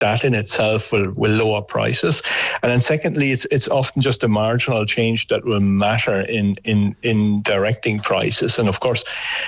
that in itself will lower prices. And then secondly, it's often just a marginal change that will matter in directing prices. And of course,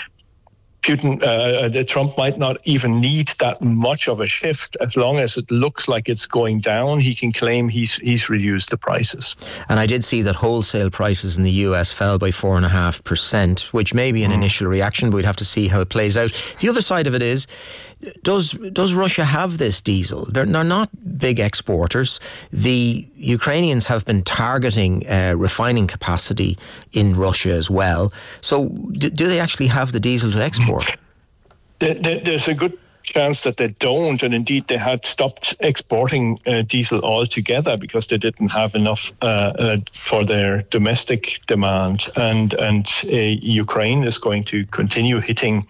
Trump might not even need that much of a shift. As long as it looks like it's going down, he can claim he's reduced the prices. And I did see that wholesale prices in the US fell by 4.5%, which may be an initial reaction, but we'd have to see how it plays out. The other side of it is, does Russia have this diesel? They're not big exporters. The Ukrainians have been targeting refining capacity in Russia as well. So do they actually have the diesel to export? There's a good chance that they don't, and indeed they had stopped exporting diesel altogether because they didn't have enough for their domestic demand, and Ukraine is going to continue hitting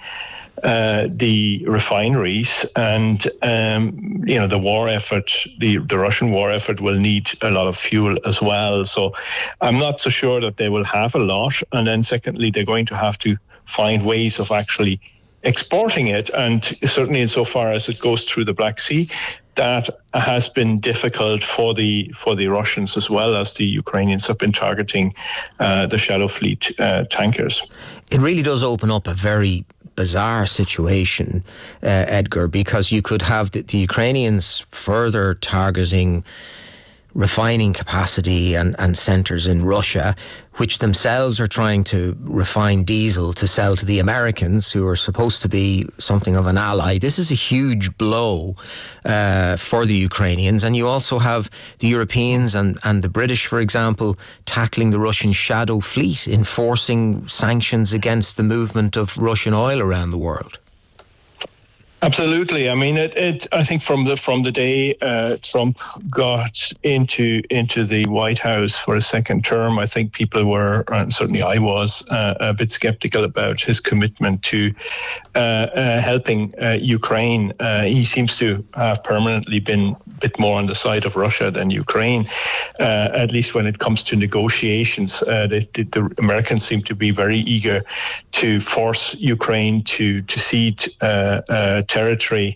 the refineries, and the war effort, the Russian war effort will need a lot of fuel as well. So I'm not so sure that they will have a lot. And then secondly, they're going to have to find ways of actually exporting it, and certainly insofar as it goes through the Black Sea, that has been difficult for the Russians as well as the Ukrainians have been targeting the Shadow Fleet tankers. It really does open up a very bizarre situation, Edgar, because you could have the Ukrainians further targeting refining capacity and centres in Russia, which themselves are trying to refine diesel to sell to the Americans, who are supposed to be something of an ally. This is a huge blow for the Ukrainians. And you also have the Europeans and the British, for example, tackling the Russian shadow fleet, enforcing sanctions against the movement of Russian oil around the world. Absolutely. I mean, I think from the day Trump got into the White House for a second term, I think people were, and certainly I was, a bit skeptical about his commitment to helping Ukraine. He seems to have permanently been a bit more on the side of Russia than Ukraine, at least when it comes to negotiations. The Americans seem to be very eager to force Ukraine to cede territory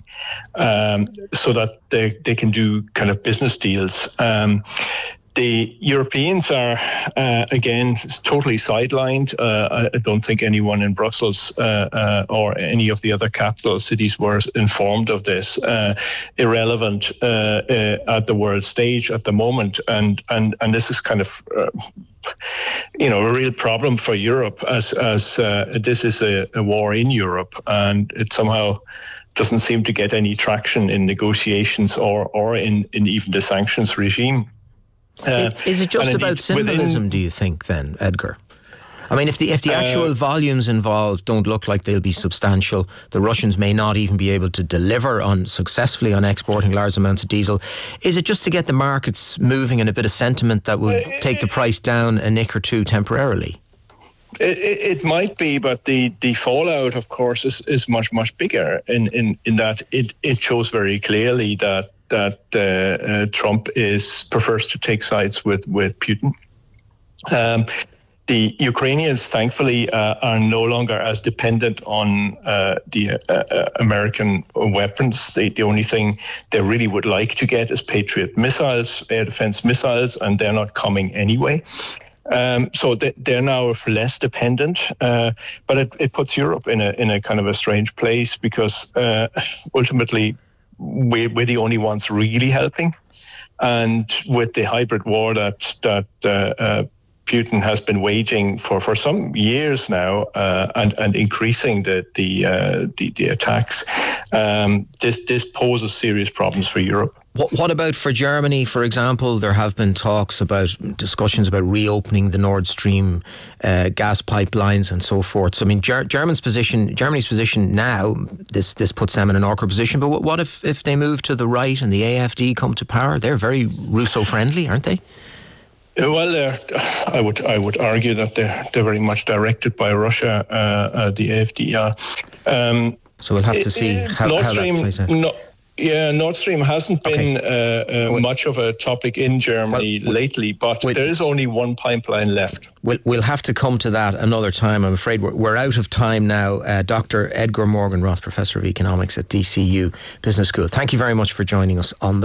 so that they can do kind of business deals. The Europeans are, again, totally sidelined. I don't think anyone in Brussels or any of the other capital cities were informed of this. Irrelevant at the world stage at the moment. And this is kind of a real problem for Europe, as this is a war in Europe, and it somehow doesn't seem to get any traction in negotiations or in even the sanctions regime. Is it just about symbolism, do you think, then, Edgar? I mean, if the actual volumes involved don't look like they'll be substantial, the Russians may not even be able to deliver successfully on exporting large amounts of diesel. Is it just to get the markets moving and a bit of sentiment that will take the price down a nick or two temporarily? It might be, but the fallout, of course, is much, much bigger in that it shows very clearly that Trump prefers to take sides with Putin. The Ukrainians, thankfully, are no longer as dependent on the American weapons. The only thing they really would like to get is Patriot missiles, air defense missiles, and they're not coming anyway. So they're now less dependent, but it puts Europe in a kind of a strange place, because ultimately we're the only ones really helping, and with the hybrid war that Putin has been waging for some years now, and increasing the attacks, this poses serious problems for Europe. What about for Germany, for example? There have been discussions about reopening the Nord Stream gas pipelines and so forth. So, I mean, Germany's position now, this puts them in an awkward position. But what if they move to the right and the AfD come to power? They're very Russo-friendly, aren't they? Well, I would argue that they're very much directed by Russia. The AfD are. So we'll have to see how that plays out. Yeah, Nord Stream hasn't been much of a topic in Germany lately, but there is only one pipeline left. We'll have to come to that another time. I'm afraid we're out of time now. Dr. Edgar Morgenroth, Professor of Economics at DCU Business School. Thank you very much for joining us on the